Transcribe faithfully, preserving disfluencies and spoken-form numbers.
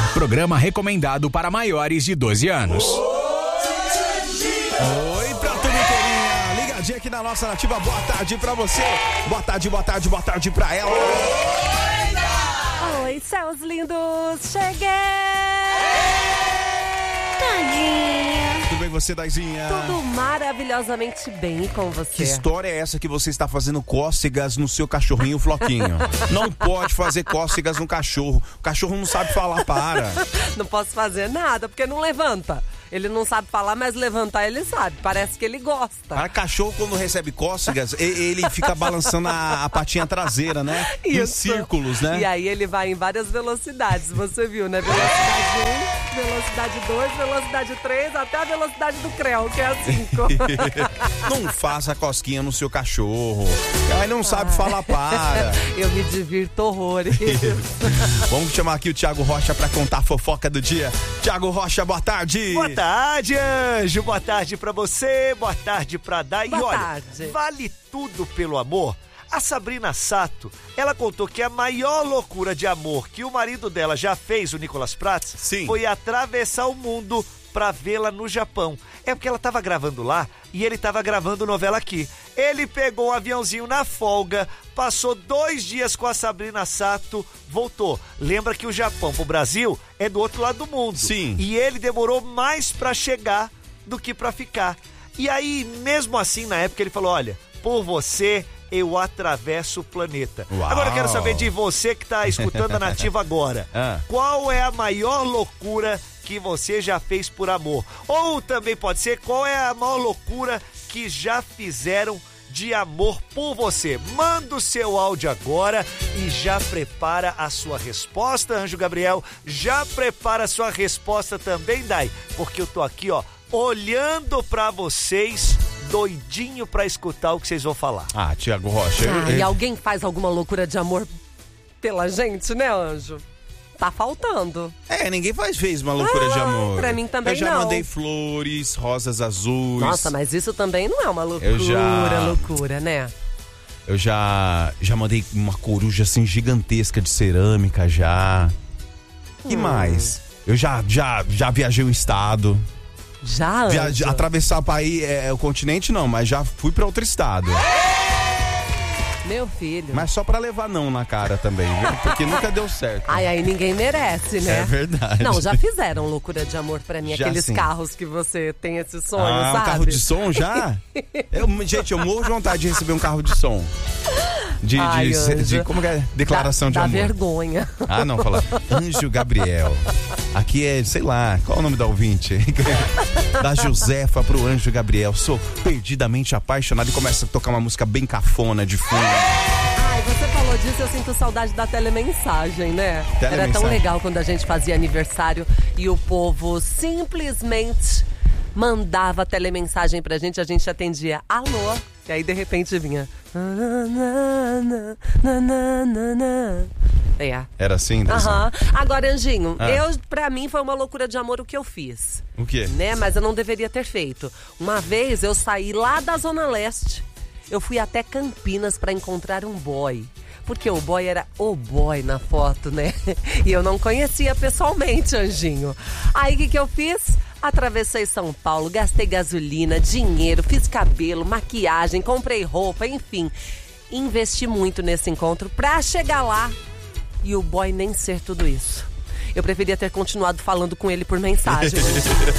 Programa recomendado para maiores de doze anos. Oi, pra tudo inteirinha. Ligadinha aqui na nossa Nativa. Boa tarde pra você. Boa tarde, boa tarde, boa tarde pra ela. Oi, céus lindos. Cheguei! Tadinha. Tudo bem você, Daizinha? Tudo maravilhosamente bem com você. Que história é essa que você está fazendo cócegas no seu cachorrinho Floquinho? Não pode fazer cócegas no cachorro. O cachorro não sabe falar, para. Não posso fazer nada, porque não levanta. Ele não sabe falar, mas levantar ele sabe. Parece que ele gosta. Para cachorro, quando recebe cócegas, ele fica balançando a, a patinha traseira, né? Em Isso. círculos, né? E aí ele vai em várias velocidades, você viu, né? Velocidade um, velocidade dois, velocidade três, até a velocidade do creu, que é a cinco. Não faça cosquinha no seu cachorro. Aí não sabe falar, para. Eu me divirto horrores. Vamos chamar aqui o Thiago Rocha pra contar a fofoca do dia. Thiago Rocha, boa tarde. Boa tarde, Anjo. Boa tarde pra você. Boa tarde pra Dai. Boa e olha, tarde. Vale tudo pelo amor. A Sabrina Sato, ela contou que a maior loucura de amor que o marido dela já fez, o Nicolas Prats, Sim. foi atravessar o mundo pra vê-la no Japão. É porque ela tava gravando lá e ele tava gravando novela aqui. Ele pegou um aviãozinho na folga, passou dois dias com a Sabrina Sato, voltou. Lembra que o Japão pro Brasil é do outro lado do mundo. Sim. E ele demorou mais pra chegar do que pra ficar. E aí, mesmo assim, na época ele falou, olha, por você eu atravesso o planeta. Uau. Agora eu quero saber de você que tá escutando a Nativa agora. Ah. Qual é a maior loucura que você já fez por amor? Ou também pode ser, qual é a maior loucura que já fizeram de amor por você? Manda o seu áudio agora e já prepara a sua resposta, Anjo Gabriel. Já prepara a sua resposta também, Dai, porque eu tô aqui, ó, olhando pra vocês, doidinho pra escutar o que vocês vão falar. Ah, Thiago Rocha. eu- Ah, eu- e alguém faz alguma loucura de amor pela gente, né, Anjo? Tá faltando. É, ninguém faz fez uma loucura Ah, de amor. pra mim também Eu já não. mandei flores, rosas azuis. Nossa, mas isso também não é uma loucura, Eu já- loucura, né? Eu já, já mandei uma coruja assim gigantesca de cerâmica já. E Hum. mais? Eu já, já, já viajei o estado. Já, Anjo? Via, atravessar país, é, o continente não, mas já fui pra outro estado. Meu filho. Mas só pra levar não na cara também, viu? Porque nunca deu certo. Ai, aí ninguém merece, né? É verdade. Não, já fizeram loucura de amor pra mim. Já Aqueles sim. carros que você tem esse sonho, Ah, sabe? um carro de som já? Eu, gente, eu morro de vontade de receber um carro de som. De, Ai, de, Anjo. de- como que é? Declaração dá, de dá amor. vergonha. Ah, não, fala Anjo Gabriel. Aqui é, sei lá, qual é o nome da ouvinte? Da Josefa pro Anjo Gabriel. Sou perdidamente apaixonado e começa a tocar uma música bem cafona de fundo. Ai, você falou disso, eu sinto saudade da telemensagem, né? Era tão Telemensagem. legal quando a gente fazia aniversário e o povo simplesmente mandava telemensagem pra gente, a gente atendia alô, e aí de repente vinha. É. Era assim, Dazão? Aham. Agora, Anjinho, Ah. eu, pra mim foi uma loucura de amor o que eu fiz. O quê? Né? Mas eu não deveria ter feito. Uma vez eu saí lá da Zona Leste. Eu fui até Campinas pra encontrar um boy. Porque o boy era o boy na foto, né? E eu não conhecia pessoalmente, Anjinho. Aí o que, que eu fiz? Atravessei São Paulo, gastei gasolina, dinheiro, fiz cabelo, maquiagem, comprei roupa, enfim. Investi muito nesse encontro pra chegar lá e o boy nem ser tudo isso. Eu preferia ter continuado falando com ele por mensagem.